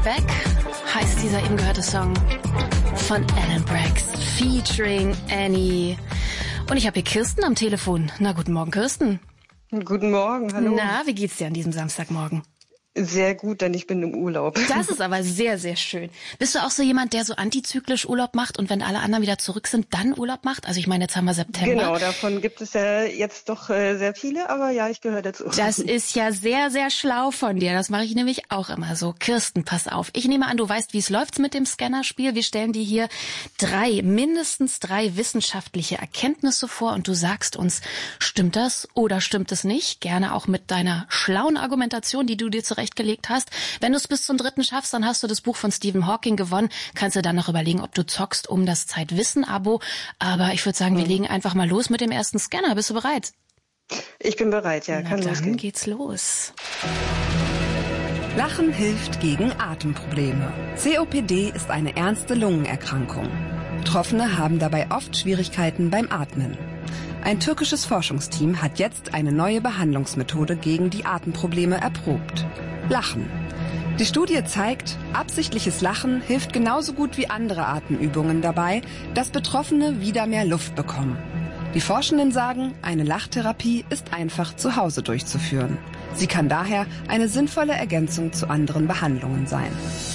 Back heißt dieser eben gehörte Song von Alan Braxe featuring Annie. Und ich habe hier Kirsten am Telefon. Na, guten Morgen, Kirsten. Guten Morgen, hallo. Na, wie geht's dir an diesem Samstagmorgen? Sehr gut, denn ich bin im Urlaub. Das ist aber sehr, sehr schön. Bist du auch so jemand, der so antizyklisch Urlaub macht und wenn alle anderen wieder zurück sind, dann Urlaub macht? Also ich meine, jetzt haben wir September. Genau, davon gibt es ja jetzt doch sehr viele, aber ja, ich gehöre dazu. Das ist ja sehr, sehr schlau von dir. Das mache ich nämlich auch immer so. Kirsten, pass auf. Ich nehme an, du weißt, wie es läuft mit dem Scannerspiel. Wir stellen dir hier mindestens drei wissenschaftliche Erkenntnisse vor und du sagst uns, stimmt das oder stimmt es nicht? Gerne auch mit deiner schlauen Argumentation, die du dir zurechtgelegt hast. Wenn du es bis zum 3. schaffst, dann hast du das Buch von Stephen Hawking gewonnen. Kannst du dann noch überlegen, ob du zockst um das Zeitwissen-Abo. Aber ich würde sagen, wir legen einfach mal los mit dem ersten Scanner. Bist du bereit? Ich bin bereit, ja. Kann losgehen. Dann geht's los. Lachen hilft gegen Atemprobleme. COPD ist eine ernste Lungenerkrankung. Betroffene haben dabei oft Schwierigkeiten beim Atmen. Ein türkisches Forschungsteam hat jetzt eine neue Behandlungsmethode gegen die Atemprobleme erprobt. Lachen. Die Studie zeigt, absichtliches Lachen hilft genauso gut wie andere Atemübungen dabei, dass Betroffene wieder mehr Luft bekommen. Die Forschenden sagen, eine Lachtherapie ist einfach zu Hause durchzuführen. Sie kann daher eine sinnvolle Ergänzung zu anderen Behandlungen sein.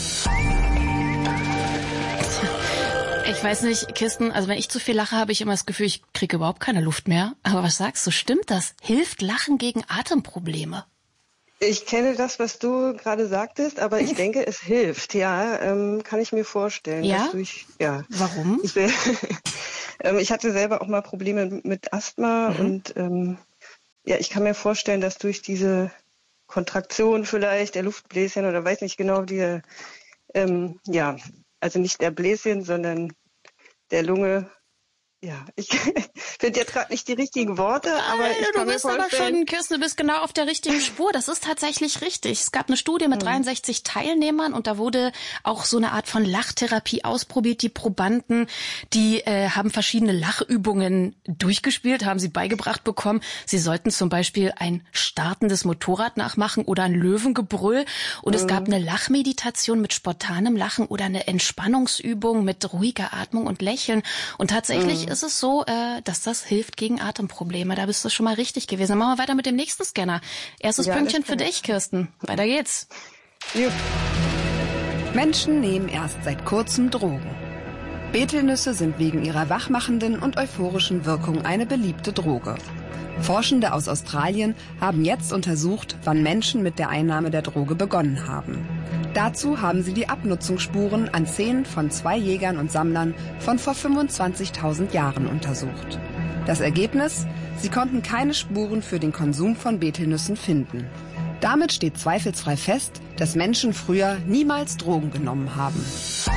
Ich weiß nicht, Kirsten, also wenn ich zu viel lache, habe ich immer das Gefühl, ich kriege überhaupt keine Luft mehr. Aber was sagst du, stimmt das? Hilft Lachen gegen Atemprobleme? Ich kenne das, was du gerade sagtest, aber ich denke, es hilft. Ja, kann ich mir vorstellen. Ja? Warum? Ich hatte selber auch mal Probleme mit Asthma und ich kann mir vorstellen, dass durch diese Kontraktion vielleicht der Luftbläschen oder weiß nicht genau, also nicht der Bläschen, sondern der Lunge. Ja, ich finde jetzt gerade nicht die richtigen Worte, aber ich kann mir vorstellen... Du bist aber schon, Kirsten, du bist genau auf der richtigen Spur. Das ist tatsächlich richtig. Es gab eine Studie mit 63 Teilnehmern und da wurde auch so eine Art von Lachtherapie ausprobiert. Die Probanden, die haben verschiedene Lachübungen durchgespielt, haben sie beigebracht bekommen. Sie sollten zum Beispiel ein startendes Motorrad nachmachen oder ein Löwengebrüll. Und es gab eine Lachmeditation mit spontanem Lachen oder eine Entspannungsübung mit ruhiger Atmung und Lächeln. Und tatsächlich ist es so, dass das hilft gegen Atemprobleme. Da bist du schon mal richtig gewesen. Dann machen wir weiter mit dem nächsten Scanner. Erstes Pünktchen für dich, Kirsten. Weiter geht's. Ja. Menschen nehmen erst seit kurzem Drogen. Betelnüsse sind wegen ihrer wachmachenden und euphorischen Wirkung eine beliebte Droge. Forschende aus Australien haben jetzt untersucht, wann Menschen mit der Einnahme der Droge begonnen haben. Dazu haben sie die Abnutzungsspuren an Zähnen von 2 Jägern und Sammlern von vor 25.000 Jahren untersucht. Das Ergebnis? Sie konnten keine Spuren für den Konsum von Betelnüssen finden. Damit steht zweifelsfrei fest, dass Menschen früher niemals Drogen genommen haben.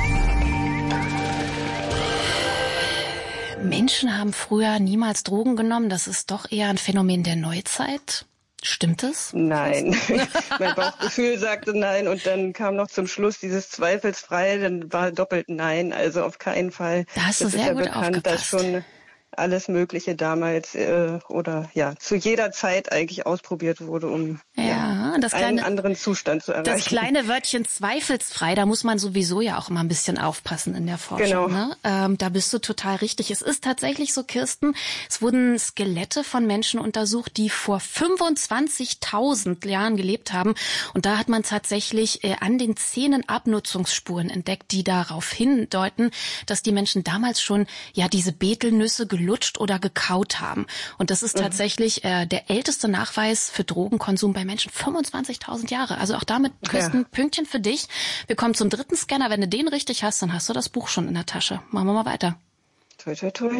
Menschen haben früher niemals Drogen genommen. Das ist doch eher ein Phänomen der Neuzeit. Stimmt es? Nein. Mein Bauchgefühl sagte nein und dann kam noch zum Schluss dieses zweifelsfrei, dann war doppelt nein, also auf keinen Fall. Da hast du sehr gut bekannt, dass schon alles Mögliche damals zu jeder Zeit eigentlich ausprobiert wurde, um einen anderen Zustand zu erreichen. Das kleine Wörtchen zweifelsfrei, da muss man sowieso ja auch immer ein bisschen aufpassen in der Forschung. Genau. Ne? Da bist du total richtig. Es ist tatsächlich so, Kirsten, es wurden Skelette von Menschen untersucht, die vor 25.000 Jahren gelebt haben. Und da hat man tatsächlich an den Zähnen Abnutzungsspuren entdeckt, die darauf hindeuten, dass die Menschen damals schon diese Betelnüsse gelutscht oder gekaut haben. Und das ist tatsächlich der älteste Nachweis für Drogenkonsum bei Menschen. 25.000 Jahre. Also auch damit, Kirsten, Pünktchen für dich. Wir kommen zum 3. Scanner. Wenn du den richtig hast, dann hast du das Buch schon in der Tasche. Machen wir mal weiter. Toi, toi, toi.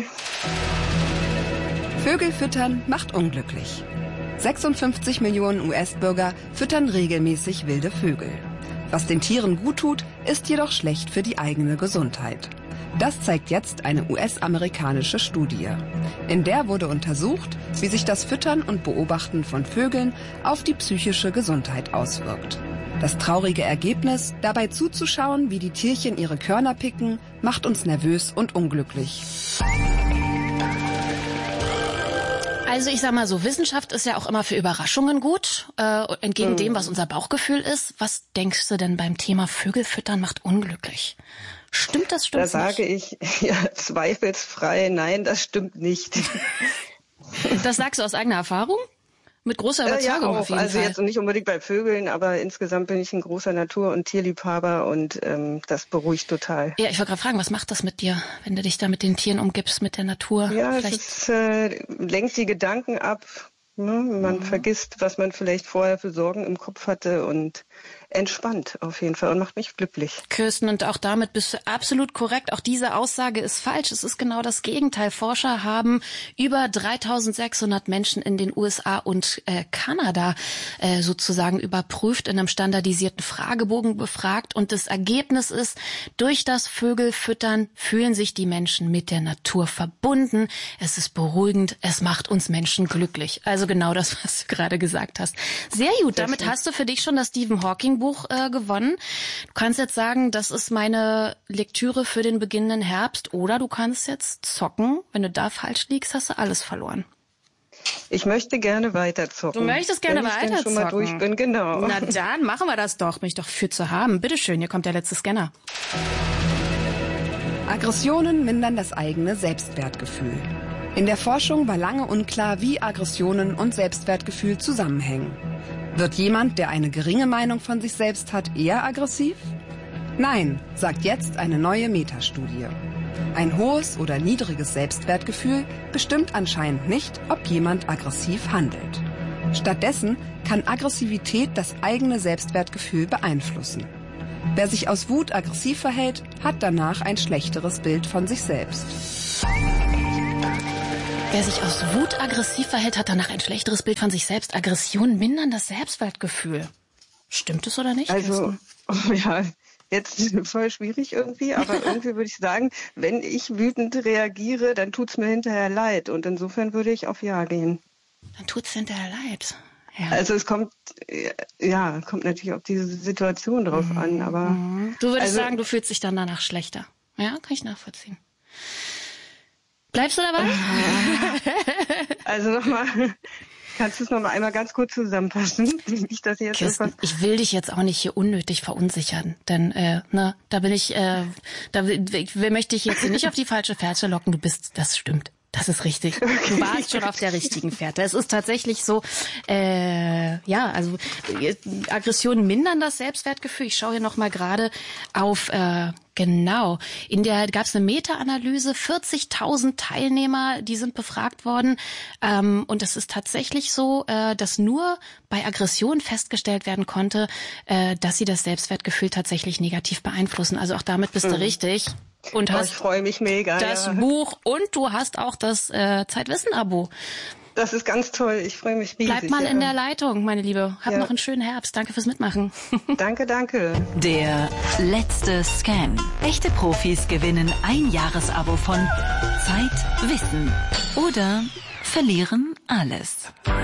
Vögel füttern macht unglücklich. 56 Millionen US-Bürger füttern regelmäßig wilde Vögel. Was den Tieren gut tut, ist jedoch schlecht für die eigene Gesundheit. Das zeigt jetzt eine US-amerikanische Studie. In der wurde untersucht, wie sich das Füttern und Beobachten von Vögeln auf die psychische Gesundheit auswirkt. Das traurige Ergebnis, dabei zuzuschauen, wie die Tierchen ihre Körner picken, macht uns nervös und unglücklich. Also ich sag mal so, Wissenschaft ist ja auch immer für Überraschungen gut, entgegen dem, was unser Bauchgefühl ist. Was denkst du denn beim Thema Vögelfüttern macht unglücklich? Stimmt das, stimmt das nicht? Da sage ich zweifelsfrei, nein, das stimmt nicht. Das sagst du aus eigener Erfahrung? Mit großer Überzeugung ja, auf jeden also Fall. Jetzt nicht unbedingt bei Vögeln, aber insgesamt bin ich ein großer Natur- und Tierliebhaber und das beruhigt total. Ja, ich wollte gerade fragen, was macht das mit dir, wenn du dich da mit den Tieren umgibst, mit der Natur? Ja, es lenkt die Gedanken ab. Ne? Man vergisst, was man vielleicht vorher für Sorgen im Kopf hatte und entspannt auf jeden Fall und macht mich glücklich. Kirsten, und auch damit bist du absolut korrekt. Auch diese Aussage ist falsch. Es ist genau das Gegenteil. Forscher haben über 3600 Menschen in den USA und Kanada sozusagen überprüft, in einem standardisierten Fragebogen befragt. Und das Ergebnis ist, durch das Vögelfüttern fühlen sich die Menschen mit der Natur verbunden. Es ist beruhigend. Es macht uns Menschen glücklich. Also genau das, was du gerade gesagt hast. Sehr gut. Damit hast du für dich schon das Stephen Hawking Buch gewonnen. Du kannst jetzt sagen, das ist meine Lektüre für den beginnenden Herbst, oder du kannst jetzt zocken. Wenn du da falsch liegst, hast du alles verloren. Ich möchte gerne weiter zocken. Du möchtest gerne weiter zocken? Schon mal durch bin, genau. Na dann machen wir das doch. Bin ich doch für zu haben. Bitteschön, hier kommt der letzte Scanner. Aggressionen mindern das eigene Selbstwertgefühl. In der Forschung war lange unklar, wie Aggressionen und Selbstwertgefühl zusammenhängen. Wird jemand, der eine geringe Meinung von sich selbst hat, eher aggressiv? Nein, sagt jetzt eine neue Metastudie. Ein hohes oder niedriges Selbstwertgefühl bestimmt anscheinend nicht, ob jemand aggressiv handelt. Stattdessen kann Aggressivität das eigene Selbstwertgefühl beeinflussen. Wer sich aus Wut aggressiv verhält, hat danach ein schlechteres Bild von sich selbst. Wer sich aus Wut aggressiv verhält, hat danach ein schlechteres Bild von sich selbst. Aggression mindern das Selbstwertgefühl. Stimmt es oder nicht? Also, ja, jetzt voll schwierig irgendwie, aber irgendwie würde ich sagen, wenn ich wütend reagiere, dann tut's mir hinterher leid. Und insofern würde ich auf Ja gehen. Dann tut's hinterher leid. Ja. Also es kommt natürlich auf diese Situation drauf an, aber... Du würdest sagen, du fühlst dich dann danach schlechter. Ja, kann ich nachvollziehen. Bleibst du dabei? Also nochmal, kannst du es nochmal einmal ganz kurz zusammenfassen? Nicht, dass ich jetzt Kirsten, ich will dich jetzt auch nicht hier unnötig verunsichern, denn da bin ich, möchte ich jetzt nicht auf die falsche Fährte locken. Das stimmt. Das ist richtig. Du warst schon auf der richtigen Fährte. Es ist tatsächlich so, Aggressionen mindern das Selbstwertgefühl. Ich schaue hier nochmal gerade auf, genau. Gab es eine Meta-Analyse, 40.000 Teilnehmer, die sind befragt worden. Und es ist tatsächlich so, dass nur bei Aggression festgestellt werden konnte, dass sie das Selbstwertgefühl tatsächlich negativ beeinflussen. Also auch damit bist du richtig. Und hast ich freue mich mega. Das Buch und du hast auch das Zeitwissen-Abo. Das ist ganz toll. Ich freue mich riesig. Bleib mal in der Leitung, meine Liebe. Hab noch einen schönen Herbst. Danke fürs Mitmachen. Danke. Der letzte Scan. Echte Profis gewinnen ein Jahresabo von Zeitwissen oder verlieren alles.